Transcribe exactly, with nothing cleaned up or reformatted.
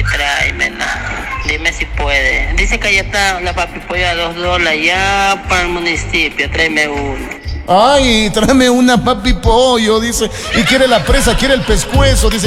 tráemela. Dime si puede. Dice que ya está la papi pollo a dos dólares ya para el municipio. Tráeme uno. Ay, tráeme una papi pollo, dice. Y quiere la presa, quiere el pescuezo, dice.